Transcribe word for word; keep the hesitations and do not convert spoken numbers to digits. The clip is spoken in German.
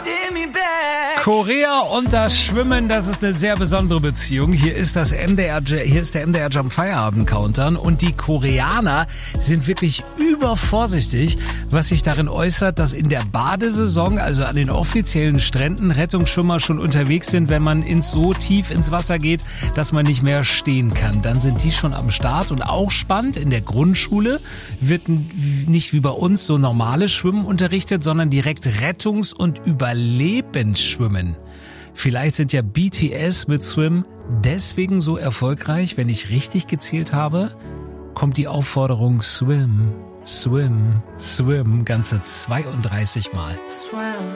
Korea und das Schwimmen, das ist eine sehr besondere Beziehung. Hier ist das M D R, hier ist der M D R Jump Feierabend Countdown und die Koreaner sind wirklich übervorsichtig, was sich darin äußert, dass in der Badesaison, also an den offiziellen Stränden, Rettungsschwimmer schon unterwegs sind, wenn man ins so tief ins Wasser geht, dass man nicht mehr stehen kann. Dann sind die schon am Start und auch spannend, in der Grundschule wird nicht wie bei uns so normales Schwimmen unterrichtet, sondern direkt Rettungs- und Überlebensschwimmen. Vielleicht sind ja B T S mit Swim deswegen so erfolgreich, wenn ich richtig gezählt habe, kommt die Aufforderung Swim, Swim, Swim ganze zweiunddreißig Mal.